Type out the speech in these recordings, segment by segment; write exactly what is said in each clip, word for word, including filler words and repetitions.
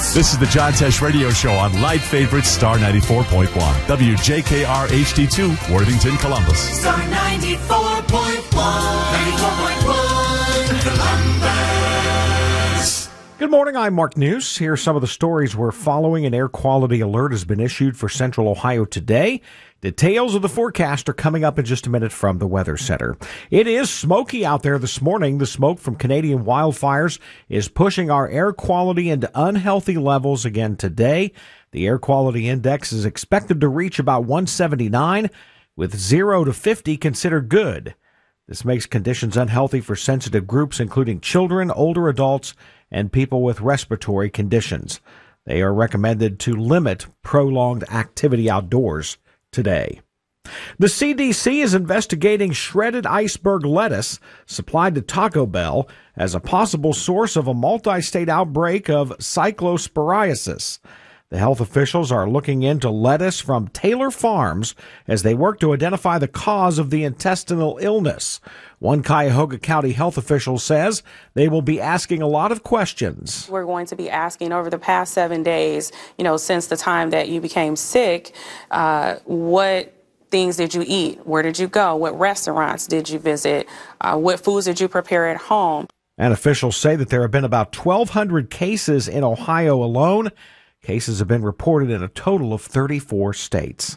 This is the John Tesh Radio Show on Light Favorite Star ninety-four point one. W J K R H D two, Worthington, Columbus. Star ninety-four point one. ninety-four point one, Columbus. Good morning, I'm Mark News. Here are some of the stories we're following. An air quality alert has been issued for Central Ohio today. Details of the forecast are coming up in just a minute from the Weather Center. It is smoky out there this morning. The smoke from Canadian wildfires is pushing our air quality into unhealthy levels again today. The air quality index is expected to reach about one seventy-nine, with zero to fifty considered good. This makes conditions unhealthy for sensitive groups, including children, older adults, and people with respiratory conditions. They are recommended to limit prolonged activity outdoors today. The C D C is investigating shredded iceberg lettuce supplied to Taco Bell as a possible source of a multi-state outbreak of cyclosporiasis. The health officials are looking into lettuce from Taylor Farms as they work to identify the cause of the intestinal illness. One Cuyahoga County health official says they will be asking a lot of questions. We're going to be asking over the past seven days, you know, since the time that you became sick, uh, what things did you eat? Where did you go? What restaurants did you visit? Uh, what foods did you prepare at home? And officials say that there have been about twelve hundred cases in Ohio alone. Cases have been reported in a total of thirty-four states.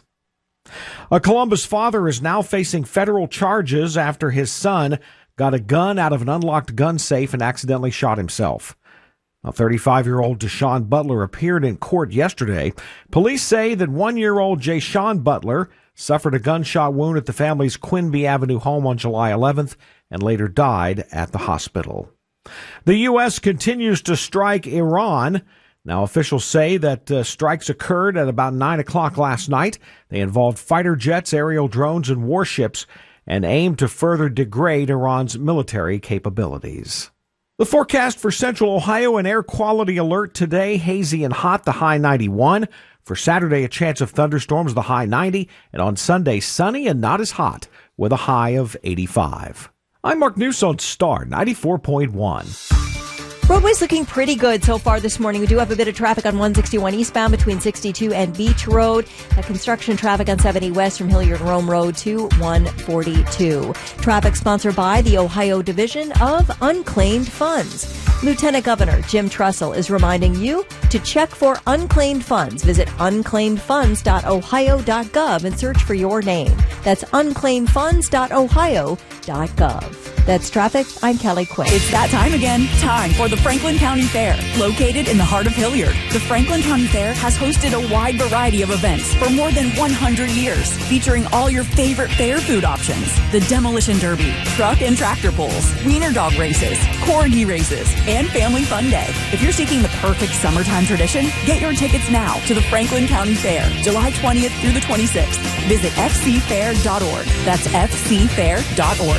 A Columbus father is now facing federal charges after his son got a gun out of an unlocked gun safe and accidentally shot himself. A thirty-five-year-old Deshaun Butler appeared in court yesterday. Police say that one-year-old Jayshawn Butler suffered a gunshot wound at the family's Quinby Avenue home on July eleventh and later died at the hospital. The U S continues to strike Iran. Now, officials say that uh, strikes occurred at about nine o'clock last night. They involved fighter jets, aerial drones, and warships and aimed to further degrade Iran's military capabilities. The forecast for Central Ohio: an air quality alert today, hazy and hot, the high ninety-one. For Saturday, a chance of thunderstorms, the high ninety. And on Sunday, sunny and not as hot, with a high of eighty-five. I'm Mark News on Star ninety-four point one. Roadway's looking pretty good so far this morning. We do have a bit of traffic on one sixty-one eastbound between sixty-two and Beach Road. A construction traffic on seventy west from Hilliard Rome Road to one forty-two. Traffic sponsored by the Ohio Division of Unclaimed Funds. Lieutenant Governor Jim Trussell is reminding you to check for unclaimed funds. Visit unclaimed funds dot ohio dot gov and search for your name. That's unclaimed funds dot ohio dot gov. That's traffic. I'm Kelly Quinn. It's that time again. Time for the Franklin County Fair. Located in the heart of Hilliard, the Franklin County Fair has hosted a wide variety of events for more than one hundred years, featuring all your favorite fair food options. The Demolition Derby, truck and tractor pulls, wiener dog races, corgi races, and Family Fun Day. If you're seeking the perfect summertime tradition, get your tickets now to the Franklin County Fair, July twentieth through the twenty-sixth. Visit f c fair dot org. That's f c fair dot org.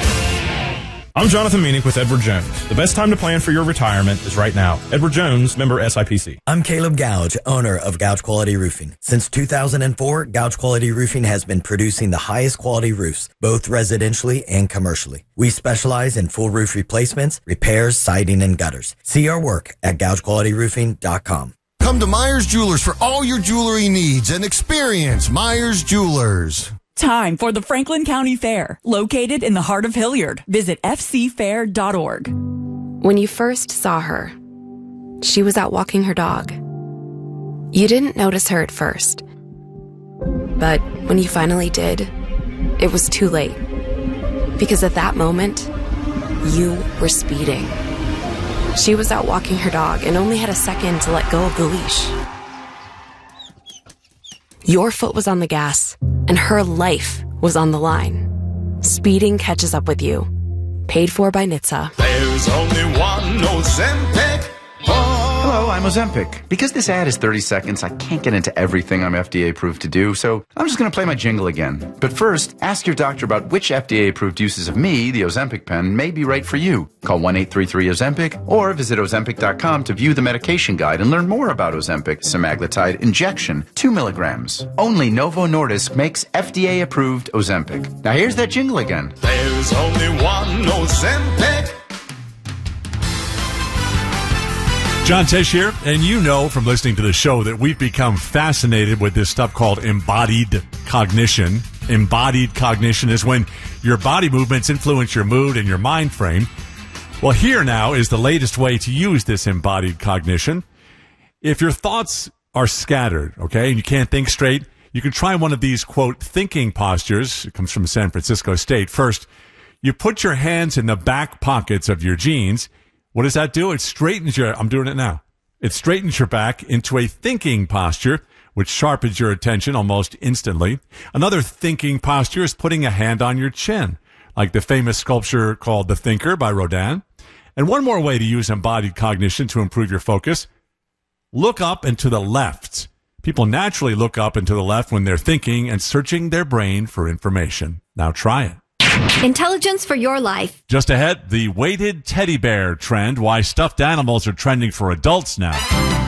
I'm Jonathan Meanick with Edward Jones. The best time to plan for your retirement is right now. Edward Jones, member S I P C. I'm Caleb Gouge, owner of Gouge Quality Roofing. Since two thousand four, Gouge Quality Roofing has been producing the highest quality roofs, both residentially and commercially. We specialize in full roof replacements, repairs, siding, and gutters. See our work at gouge quality roofing dot com. Come to Myers Jewelers for all your jewelry needs and experience Myers Jewelers. Time for the Franklin County Fair, located in the heart of Hilliard. Visit f c fair dot org. When you first saw her, she was out walking her dog. You didn't notice her at first, but when you finally did, it was too late. Because at that moment, you were speeding. She was out walking her dog and only had a second to let go of the leash. Your foot was on the gas, and her life was on the line. Speeding catches up with you. Paid for by N H T S A. There's only one Ozempic. Oh. Hello, I'm Ozempic. Because this ad is thirty seconds, I can't get into everything I'm F D A approved to do, so I'm just going to play my jingle again. But first, ask your doctor about which F D A approved uses of me, the Ozempic pen, may be right for you. Call one eight three three Ozempic or visit ozempic dot com to view the medication guide and learn more about Ozempic semaglutide injection, two milligrams. Only Novo Nordisk makes F D A approved Ozempic. Now here's that jingle again. There's only one Ozempic. John Tesh here, and you know from listening to the show that we've become fascinated with this stuff called embodied cognition. Embodied cognition is when your body movements influence your mood and your mind frame. Well, here now is the latest way to use this embodied cognition. If your thoughts are scattered, okay, and you can't think straight, you can try one of these, quote, thinking postures. It comes from San Francisco State. First, you put your hands in the back pockets of your jeans. What does that do? It straightens your, I'm doing it now. It straightens your back into a thinking posture, which sharpens your attention almost instantly. Another thinking posture is putting a hand on your chin, like the famous sculpture called The Thinker by Rodin. And one more way to use embodied cognition to improve your focus, look up and to the left. People naturally look up and to the left when they're thinking and searching their brain for information. Now try it. Intelligence for your life. Just ahead, the weighted teddy bear trend, why stuffed animals are trending for adults now.